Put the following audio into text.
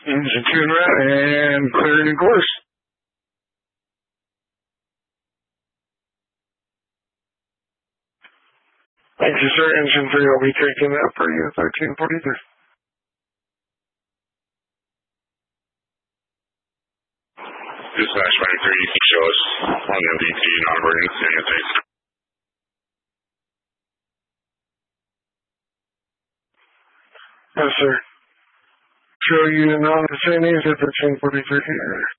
Engine tune right and clearing course. Thank you, sir. Engine 3 will be taking that for you, 1343. Dispatch 53, you can show us on the MDT non-emergency anything. Yes, sir. Show you non-detainees at 1343 here.